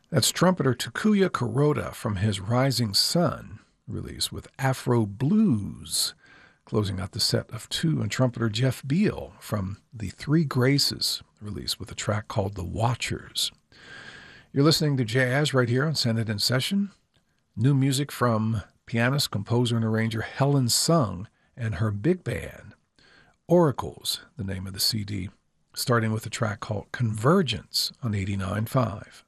That's trumpeter Takuya Kuroda from his Rising Sun release with Afro Blues, closing out the set of two, and trumpeter Jeff Beal from the Three Graces release with a track called The Watchers. You're listening to jazz right here on Send It In Session. New music from pianist, composer, and arranger Helen Sung and her big band. Oracles, the name of the CD, starting with a track called Convergence on 89.5.